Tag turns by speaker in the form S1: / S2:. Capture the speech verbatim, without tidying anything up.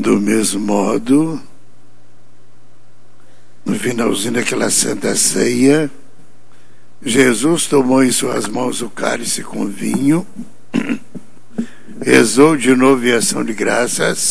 S1: Do mesmo modo, no finalzinho daquela Santa Ceia, Jesus tomou em suas mãos o cálice com vinho, rezou de novo em ação de graças